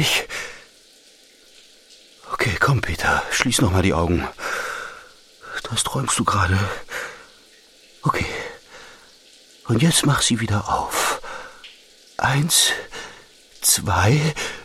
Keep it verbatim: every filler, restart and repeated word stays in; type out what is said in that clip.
Ehrlich? Okay, komm, Peter, schließ noch mal die Augen. Das träumst du gerade. Okay. Und jetzt mach sie wieder auf. Eins, zwei...